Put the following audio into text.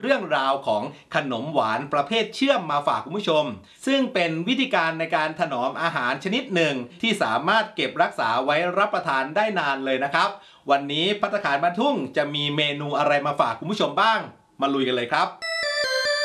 เรื่องราวของขนมหวานประเภทเชื่อมมาฝากคุณผู้ชมซึ่งเป็นวิธีการในการถนอมอาหารชนิดหนึ่งที่สามารถเก็บรักษาไว้รับประทานได้นานเลยนะครับวันนี้ภัตตาคารบ้านทุ่งจะมีเมนูอะไรมาฝากคุณผู้ชมบ้างมาลุยกันเลยครับ